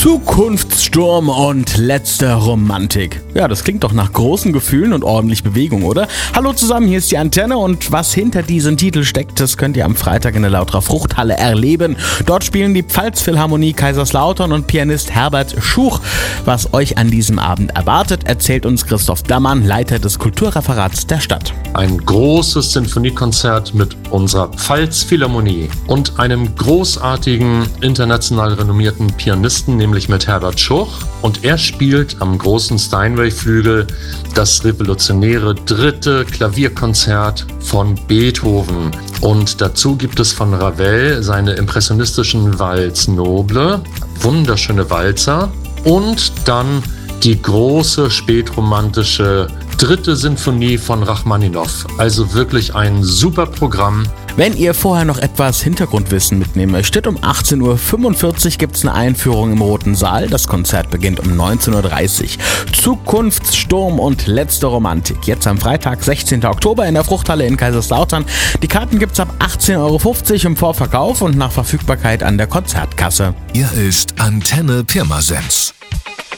Zukunftssturm und letzte Romantik. Ja, das klingt doch nach großen Gefühlen und ordentlich Bewegung, oder? Hallo zusammen, hier ist die Antenne und was hinter diesem Titel steckt, das könnt ihr am Freitag in der Lauterer Fruchthalle erleben. Dort spielen die Pfalzphilharmonie Kaiserslautern und Pianist Herbert Schuch. Was euch an diesem Abend erwartet, erzählt uns Christoph Dammann, Leiter des Kulturreferats der Stadt. Ein großes Sinfoniekonzert mit unserer Pfalzphilharmonie und einem großartigen, international renommierten Pianisten, nämlich mit Herbert Schuch. Und er spielt am großen Steinway-Flügel das revolutionäre 3. Klavierkonzert von Beethoven. Und dazu gibt es von Ravel seine impressionistischen Valse Noble, wunderschöne Walzer. Und dann die große spätromantische 3. Sinfonie von Rachmaninow. Also wirklich ein super Programm. Wenn ihr vorher noch etwas Hintergrundwissen mitnehmen möchtet, um 18.45 Uhr gibt es eine Einführung im Roten Saal. Das Konzert beginnt um 19.30 Uhr. Zukunftssturm und letzte Romantik. Jetzt am Freitag, 16. Oktober in der Fruchthalle in Kaiserslautern. Die Karten gibt es ab 18,50 € im Vorverkauf und nach Verfügbarkeit an der Konzertkasse. Hier ist Antenne Pirmasens.